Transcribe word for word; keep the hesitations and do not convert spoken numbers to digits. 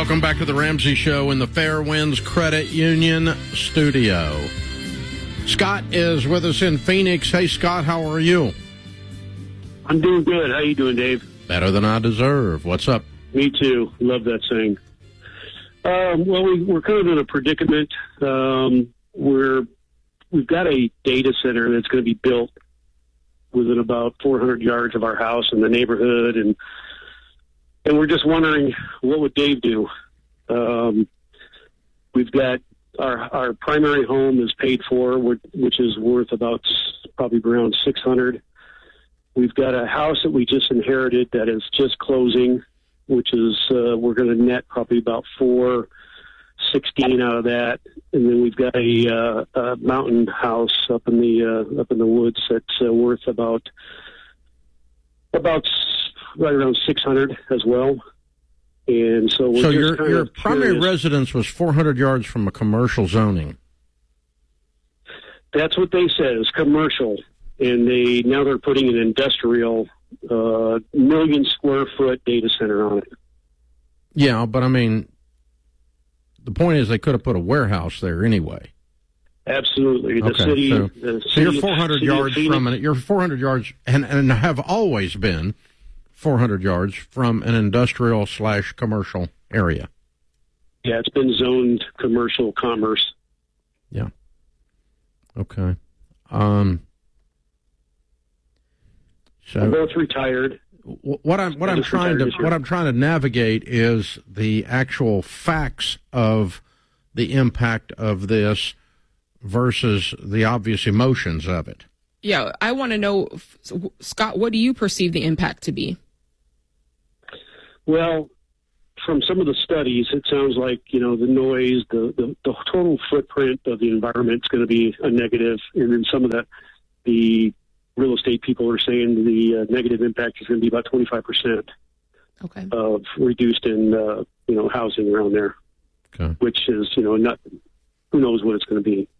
Welcome back to the Ramsey Show in the Fairwinds Credit Union studio. Scott is with us in Phoenix. Hey, Scott, how are you? I'm doing good. How you doing, Dave? Better than I deserve. What's up? Me too. Love that saying. Um, well, we, we're kind of in a predicament. Um, we're we've got a data center that's going to be built within about four hundred yards of our house in the neighborhood, and and we're just wondering, what would Dave do? Um, we've got our our primary home is paid for, which is worth about probably around six hundred. We've got a house that we just inherited that is just closing, which is uh, we're going to net probably about four sixteen out of that, and then we've got a, uh, a mountain house up in the uh, up in the woods that's uh, worth about about right around six hundred as well. And so, we're so just your kind your of primary curious. residence was four hundred yards from a commercial zoning. That's what they said. It's commercial, and they now they're putting an industrial uh, million square foot data center on it. Yeah, but I mean, the point is they could have put a warehouse there anyway. Absolutely, the okay, city. so, the so you're city- four hundred city of yards Phoenix- from it. You're four hundred yards, and and have always been four hundred yards from an industrial slash commercial area. Yeah, it's been zoned commercial commerce. Yeah. Okay. Um. So We're both retired. what I'm what I I'm just trying retired to this year. what I'm trying to navigate is the actual facts of the impact of this versus the obvious emotions of it. Yeah, I want to know, Scott, what do you perceive the impact to be? Well, from some of the studies, it sounds like, you know, the noise, the, the, the total footprint of the environment is going to be a negative. And then some of the, the real estate people are saying the uh, negative impact is going to be about twenty-five percent Okay. of reduced in, uh, you know, housing around there, Okay. which is, you know, not, who knows what it's going to be.